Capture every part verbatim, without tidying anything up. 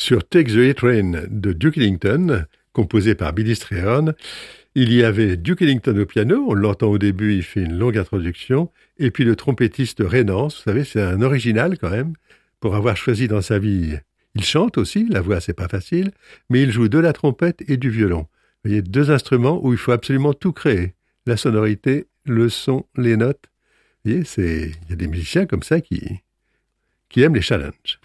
sur Take the A-Train de Duke Ellington, composé par Billy Strayhorn. Il y avait Duke Ellington au piano, on l'entend au début, il fait une longue introduction, et puis le trompettiste Ray Nance, vous savez, c'est un original quand même, pour avoir choisi dans sa vie. Il chante aussi, la voix c'est pas facile, mais il joue de la trompette et du violon. Vous voyez, deux instruments où il faut absolument tout créer. La sonorité, le son, les notes. Vous voyez, c'est... il y a des musiciens comme ça qui, qui aiment les challenges.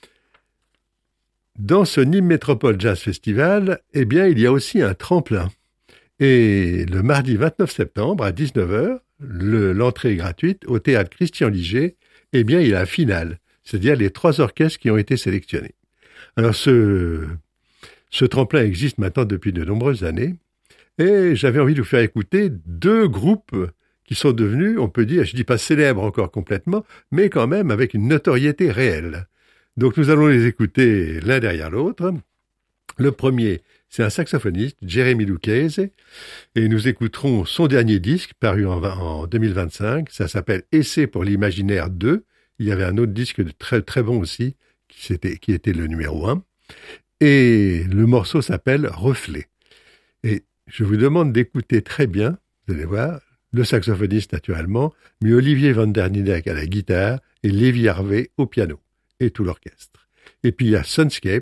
Dans ce Nîmes Métropole Jazz Festival, eh bien, il y a aussi un tremplin. Et le mardi vingt-neuf septembre, à dix-neuf heures, le, l'entrée est gratuite au théâtre Christian Liger. Eh bien, il y a la finale, c'est-à-dire les trois orchestres qui ont été sélectionnés. Alors, ce, ce tremplin existe maintenant depuis de nombreuses années. Et j'avais envie de vous faire écouter deux groupes qui sont devenus, on peut dire, je ne dis pas célèbres encore complètement, mais quand même avec une notoriété réelle. Donc, nous allons les écouter l'un derrière l'autre. Le premier, c'est un saxophoniste, Jeremy Lucchese, et nous écouterons son dernier disque, paru en, en deux mille vingt-cinq. Ça s'appelle Essai pour l'imaginaire deux. Il y avait un autre disque de très, très bon aussi, qui, était, qui était le numéro un. Et le morceau s'appelle Reflet. Et je vous demande d'écouter très bien, vous allez voir, le saxophoniste naturellement, mais Olivier Van der Nidek à la guitare et Lévi Harvey au piano, et tout l'orchestre. Et puis il y a Sunscape,